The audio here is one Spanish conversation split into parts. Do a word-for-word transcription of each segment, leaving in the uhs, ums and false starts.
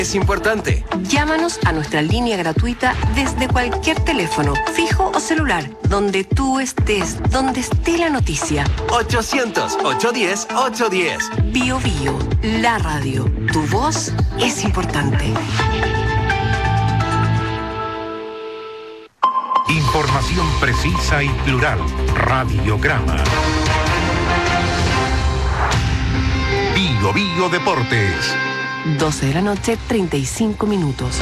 Es importante. Llámanos a nuestra línea gratuita desde cualquier teléfono, fijo o celular, donde tú estés, donde esté la noticia. ochocientos, ochocientos diez, ochocientos diez. Bio Bio, la radio. Tu voz es importante. Información precisa y plural. Radiograma. Bio Bio Deportes. doce de la noche, treinta y cinco minutos.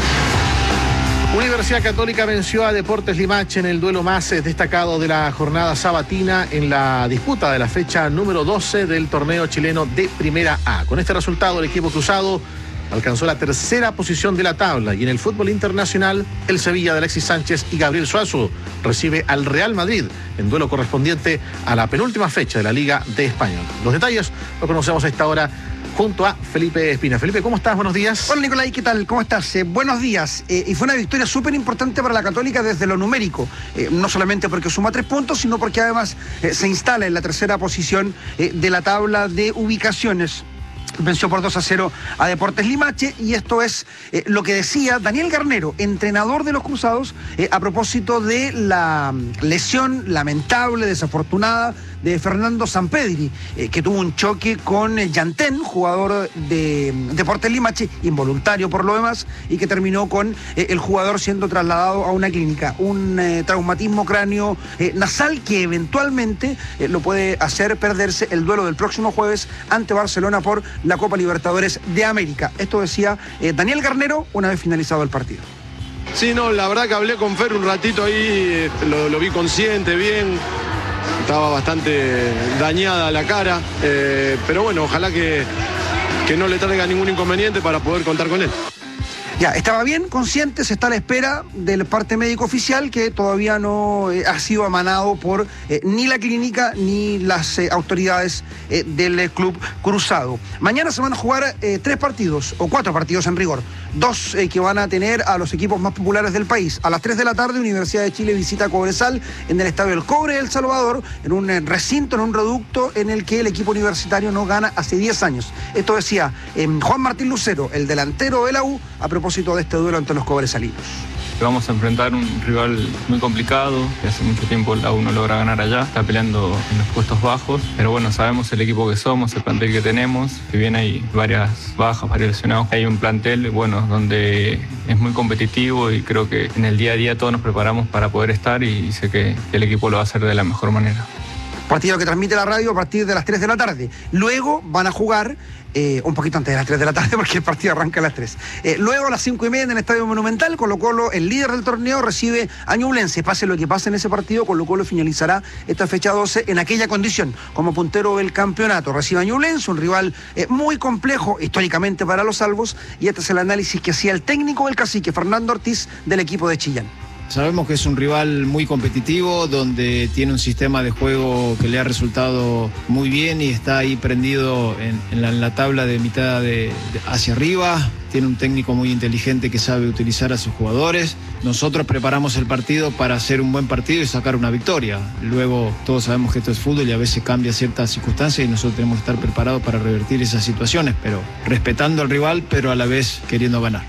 Universidad Católica venció a Deportes Limache en el duelo más destacado de la jornada sabatina en la disputa de la fecha número doce del torneo chileno de Primera A. Con este resultado, el equipo cruzado alcanzó la tercera posición de la tabla y en el fútbol internacional, el Sevilla de Alexis Sánchez y Gabriel Suazo recibe al Real Madrid en duelo correspondiente a la penúltima fecha de la Liga de España. Los detalles los conocemos a esta hora junto a Felipe Espina. Felipe, ¿cómo estás? Buenos días. Hola, Nicolai, ¿qué tal? ¿Cómo estás? Eh, buenos días. Eh, y fue una victoria súper importante para la Católica desde lo numérico. Eh, no solamente porque suma tres puntos, sino porque además eh, se instala en la tercera posición eh, de la tabla de ubicaciones. Venció por dos a cero a Deportes Limache y esto es eh, lo que decía Daniel Garnero, entrenador de los Cruzados, eh, a propósito de la lesión lamentable, desafortunada de Fernando Sampedri, eh, que tuvo un choque con eh, Yantén, jugador de Deportes Limache, involuntario por lo demás, y que terminó con eh, el jugador siendo trasladado a una clínica. Un eh, traumatismo cráneo eh, nasal que eventualmente eh, lo puede hacer perderse el duelo del próximo jueves ante Barcelona por la Copa Libertadores de América. Esto decía eh, Daniel Garnero una vez finalizado el partido. Sí, no, la verdad que hablé con Fer un ratito ahí, lo, lo vi consciente, bien, estaba bastante dañada la cara, eh, pero bueno, ojalá que, que no le traiga ningún inconveniente para poder contar con él. Ya, estaba bien, consciente, se está a la espera del parte médico oficial que todavía no eh, ha sido emanado por eh, ni la clínica ni las eh, autoridades eh, del eh, club cruzado. Mañana se van a jugar eh, tres partidos, o cuatro partidos en rigor. Dos eh, que van a tener a los equipos más populares del país. A las tres de la tarde, Universidad de Chile visita Cobresal en el Estadio El Cobre de El Salvador, en un eh, recinto, en un reducto en el que el equipo universitario no gana hace diez años. Esto decía eh, Juan Martín Lucero, el delantero de la U, a propósito de este duelo ante los cobresalinos. Vamos a enfrentar un rival muy complicado, que hace mucho tiempo la U no logra ganar allá, está peleando en los puestos bajos, pero bueno, sabemos el equipo que somos, el plantel que tenemos, que bien hay varias bajas, varios lesionados. Hay un plantel, bueno, donde es muy competitivo y creo que en el día a día todos nos preparamos para poder estar y sé que el equipo lo va a hacer de la mejor manera. Partido que transmite la radio a partir de las tres de la tarde. Luego van a jugar, eh, un poquito antes de las tres de la tarde porque el partido arranca a las tres. Eh, luego a las cinco y media en el Estadio Monumental, Colo Colo, el líder del torneo, recibe a Ñublense. Pase lo que pase en ese partido, Colo Colo finalizará esta fecha doce en aquella condición, como puntero del campeonato. Recibe a Ñublense, un rival eh, muy complejo históricamente para los salvos, y este es el análisis que hacía el técnico del Cacique, Fernando Ortiz, del equipo de Chillán. Sabemos que es un rival muy competitivo, donde tiene un sistema de juego que le ha resultado muy bien y está ahí prendido en, en, la, en la tabla de mitad de, de hacia arriba. Tiene un técnico muy inteligente que sabe utilizar a sus jugadores. Nosotros preparamos el partido para hacer un buen partido y sacar una victoria. Luego todos sabemos que esto es fútbol y a veces cambia ciertas circunstancias y nosotros tenemos que estar preparados para revertir esas situaciones, pero respetando al rival, pero a la vez queriendo ganar.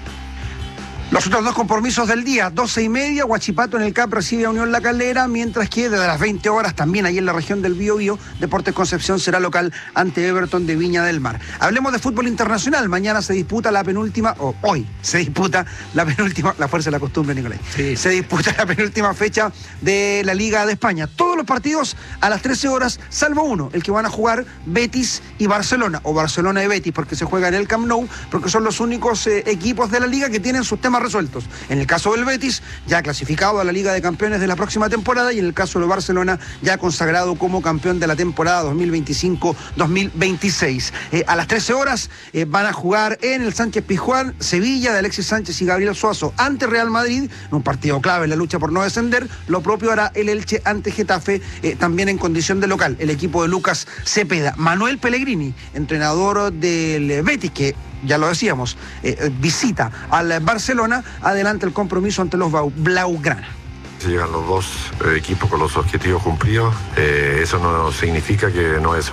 Los otros dos compromisos del día, doce y media, Huachipato en el C A P recibe a Unión La Calera, mientras que desde las veinte horas, también ahí en la región del Biobío, Deportes Concepción será local ante Everton de Viña del Mar. Hablemos de fútbol internacional. Mañana se disputa la penúltima, o hoy se disputa la penúltima, la fuerza de la costumbre, Nicolás. Sí. Se disputa la penúltima fecha de la Liga de España. Todos los partidos a las trece horas, salvo uno, el que van a jugar Betis y Barcelona, o Barcelona y Betis, porque se juega en el Camp Nou, porque son los únicos eh, equipos de la Liga que tienen sus temas resueltos. En el caso del Betis, ya clasificado a la Liga de Campeones de la próxima temporada, y en el caso de Barcelona, ya consagrado como campeón de la temporada dos mil veinticinco dos mil veintiséis. Eh, a las trece horas eh, van a jugar en el Sánchez Pizjuán, Sevilla de Alexis Sánchez y Gabriel Suazo ante Real Madrid, en un partido clave en la lucha por no descender. Lo propio hará el Elche ante Getafe, eh, también en condición de local, el equipo de Lucas Cepeda. Manuel Pellegrini, entrenador del Betis, que ya lo decíamos, eh, visita al Barcelona, adelanta el compromiso ante los Blaugrana. Llegan los dos eh, equipos con los objetivos cumplidos, eh, eso no significa que no es